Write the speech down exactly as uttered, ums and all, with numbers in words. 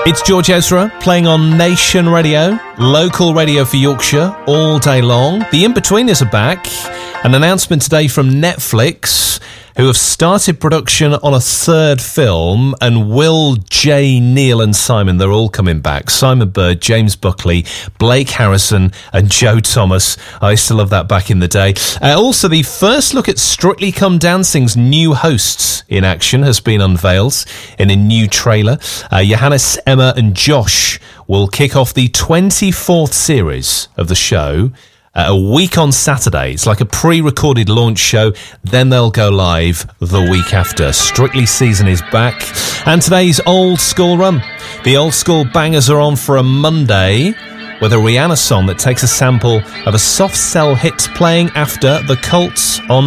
It's George Ezra playing on Nation Radio, local radio for Yorkshire, all day long. The In-Betweeners are back. An announcement today from Netflix, who have started production on a third film, and Will, Jay, Neil and Simon, they're all coming back. Simon Bird, James Buckley, Blake Harrison and Joe Thomas. I used to love that back in the day. Uh, also, the first look at Strictly Come Dancing's new hosts in action has been unveiled in a new trailer. Uh, Johannes, Emma and Josh will kick off the twenty-fourth series of the show Uh, a week on Saturday. It's like a pre-recorded launch show. Then they'll go live the week after. Strictly season is back. And today's Old School Run. The Old School Bangers are on for a Monday with a Rihanna song that takes a sample of a soft cell hit playing after The Cults on